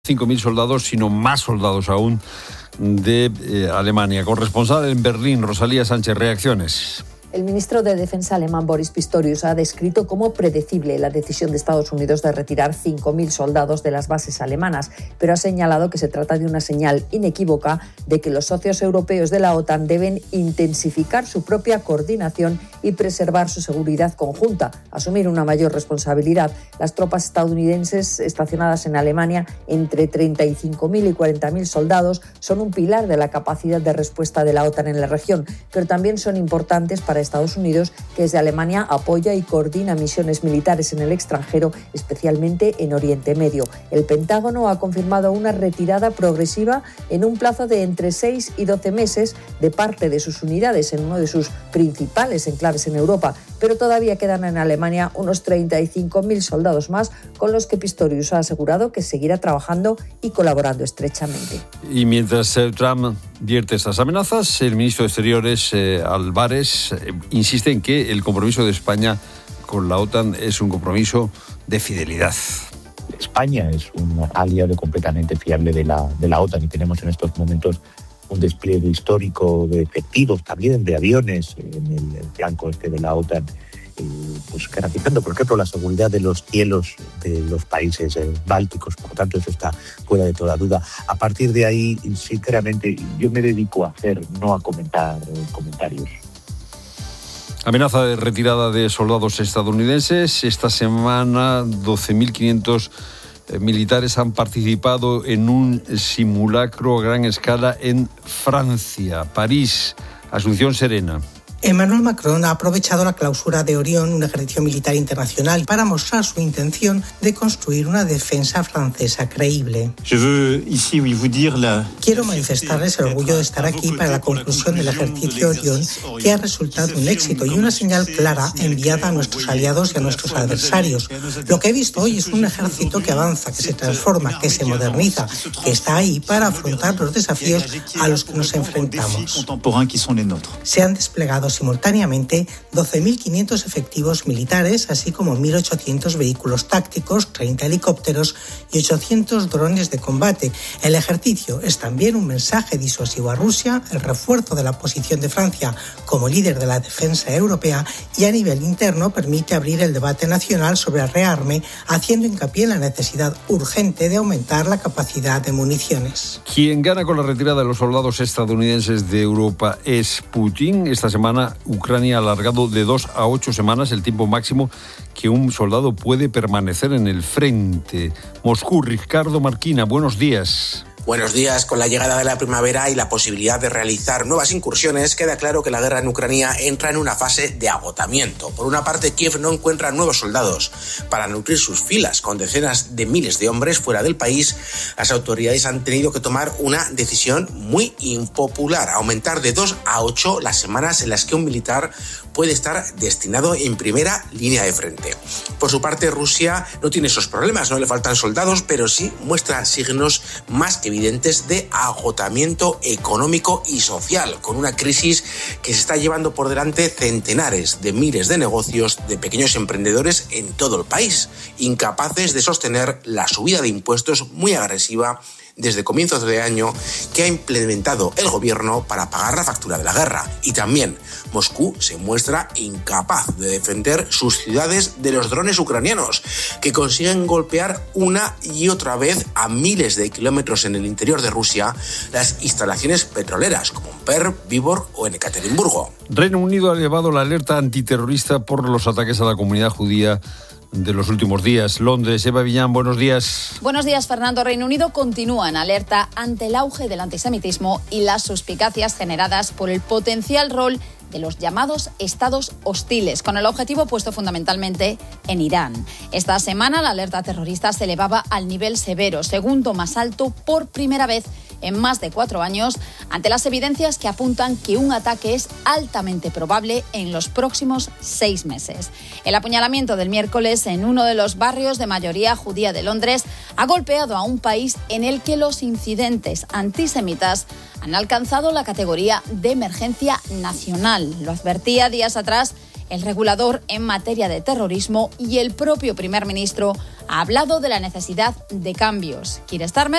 5.000 soldados, sino más soldados aún de Alemania. Corresponsal en Berlín, Rosalía Sánchez, reacciones. El ministro de Defensa alemán Boris Pistorius ha descrito como predecible la decisión de Estados Unidos de retirar 5.000 soldados de las bases alemanas, pero ha señalado que se trata de una señal inequívoca de que los socios europeos de la OTAN deben intensificar su propia coordinación y preservar su seguridad conjunta, asumir una mayor responsabilidad. Las tropas estadounidenses estacionadas en Alemania, entre 35.000 y 40.000 soldados, son un pilar de la capacidad de respuesta de la OTAN en la región, pero también son importantes para Estados Unidos, que desde Alemania apoya y coordina misiones militares en el extranjero, especialmente en Oriente Medio. El Pentágono ha confirmado una retirada progresiva en un plazo de entre 6 y 12 meses de parte de sus unidades en uno de sus principales enclaves en Europa, pero todavía quedan en Alemania unos 35.000 soldados más, con los que Pistorius ha asegurado que seguirá trabajando y colaborando estrechamente. Y mientras Trump vierte estas amenazas, el ministro de Exteriores, Álvarez, insiste en que el compromiso de España con la OTAN es un compromiso de fidelidad. España es un aliado completamente fiable de la OTAN y tenemos en estos momentos un despliegue histórico de efectivos, también de aviones en el flanco este de la OTAN, pues garantizando, por ejemplo, la seguridad de los cielos de los países bálticos. Por lo tanto, eso está fuera de toda duda. A partir de ahí, sinceramente, yo me dedico a hacer, no a comentar comentarios. Amenaza de retirada de soldados estadounidenses. Esta semana 12.500 militares han participado en un simulacro a gran escala en Francia, París. Asunción Serena. Emmanuel Macron ha aprovechado la clausura de Orión, un ejercicio militar internacional, para mostrar su intención de construir una defensa francesa creíble. Quiero manifestarles el orgullo de estar aquí para la conclusión del ejercicio Orión, que ha resultado un éxito y una señal clara enviada a nuestros aliados y a nuestros adversarios. Lo que he visto hoy es un ejército que avanza, que se transforma, que se moderniza, que está ahí para afrontar los desafíos a los que nos enfrentamos. Se han desplegado simultáneamente 12.500 efectivos militares, así como 1.800 vehículos tácticos, 30 helicópteros y 800 drones de combate. El ejercicio es también un mensaje disuasivo a Rusia, el refuerzo de la posición de Francia como líder de la defensa europea y a nivel interno permite abrir el debate nacional sobre el rearme, haciendo hincapié en la necesidad urgente de aumentar la capacidad de municiones. Quien gana con la retirada de los soldados estadounidenses de Europa es Putin. Esta semana Ucrania ha alargado de 2 a 8 semanas el tiempo máximo que un soldado puede permanecer en el frente. Moscú, Ricardo Marquina, buenos días. Buenos días. Con la llegada de la primavera y la posibilidad de realizar nuevas incursiones, queda claro que la guerra en Ucrania entra en una fase de agotamiento. Por una parte, Kiev no encuentra nuevos soldados para nutrir sus filas. Con decenas de miles de hombres fuera del país, las autoridades han tenido que tomar una decisión muy impopular: aumentar de 2 a 8 las semanas en las que un militar puede estar destinado en primera línea de frente. Por su parte, Rusia no tiene esos problemas, no le faltan soldados, pero sí muestra signos más que evidentes de agotamiento económico y social, con una crisis que se está llevando por delante centenares de miles de negocios de pequeños emprendedores en todo el país, incapaces de sostener la subida de impuestos muy agresiva desde comienzos de año que ha implementado el gobierno para pagar la factura de la guerra. Y también Moscú se muestra incapaz de defender sus ciudades de los drones ucranianos, que consiguen golpear una y otra vez a miles de kilómetros en el interior de Rusia las instalaciones petroleras, como en Perm, Vybor o en Ekaterimburgo. Reino Unido ha elevado la alerta antiterrorista por los ataques a la comunidad judía de los últimos días. Londres, Eva Villán, buenos días. Buenos días, Fernando. Reino Unido continúa en alerta ante el auge del antisemitismo y las suspicacias generadas por el potencial rol de los llamados estados hostiles, con el objetivo puesto fundamentalmente en Irán. Esta semana la alerta terrorista se elevaba al nivel severo, segundo más alto por primera vez en más de 4 años, ante las evidencias que apuntan que un ataque es altamente probable en los próximos 6 meses. El apuñalamiento del miércoles en uno de los barrios de mayoría judía de Londres ha golpeado a un país en el que los incidentes antisemitas han alcanzado la categoría de emergencia nacional. Lo advertía días atrás el regulador en materia de terrorismo y el propio primer ministro ha hablado de la necesidad de cambios. Keir Starmer